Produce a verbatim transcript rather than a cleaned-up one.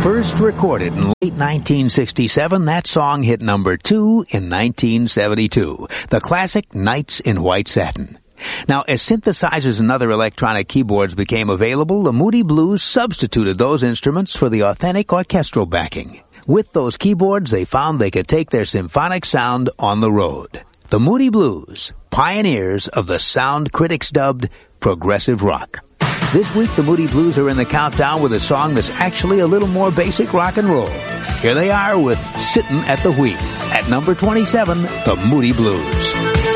First recorded in late nineteen sixty-seven, that song hit number two in nineteen seventy-two. The classic Nights in White Satin. Now, as synthesizers and other electronic keyboards became available, the Moody Blues substituted those instruments for the authentic orchestral backing. With those keyboards, they found they could take their symphonic sound on the road. The Moody Blues, pioneers of the sound critics dubbed progressive rock. This week, the Moody Blues are in the countdown with a song that's actually a little more basic rock and roll. Here they are with Sittin' at the Wheel. At number twenty-seven, the Moody Blues.